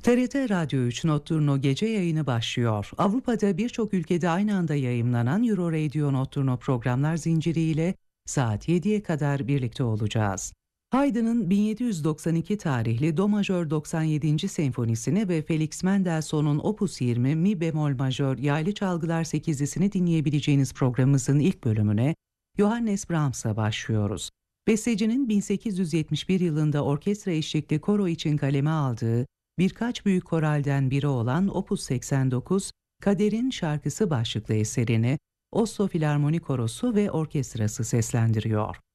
TRT Radyo 3 Notturno gece yayını başlıyor. Avrupa'da birçok ülkede aynı anda yayımlanan Euro Radio Notturno programlar zinciriyle saat 7'ye kadar birlikte olacağız. Haydn'ın 1792 tarihli Do majör 97. senfonisini ve Felix Mendelssohn'un Opus 20 Mi bemol majör yaylı çalgılar sekizlisini dinleyebileceğiniz programımızın ilk bölümüne Johannes Brahms'a başlıyoruz. Bestecinin 1871 yılında orkestra eşlikli koro için kaleme aldığı birkaç büyük koralden biri olan Opus 89, Kader'in Şarkısı başlıklı eserini Oslo Filarmoni Korosu ve Orkestrası seslendiriyor.